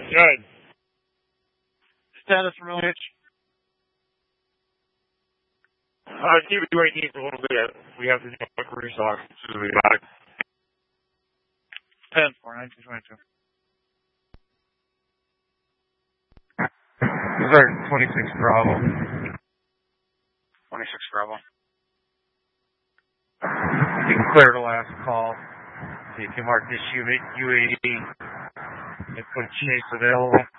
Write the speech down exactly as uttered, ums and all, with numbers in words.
Good. Status from L H. Uh, T V right needs a little bit. We have to do a quick restock as soon as we got it. ten four nineteen twenty-two. Sorry, twenty-six Bravo. twenty-six Bravo. You can clear the last call. So you can mark this U A E and put chase available.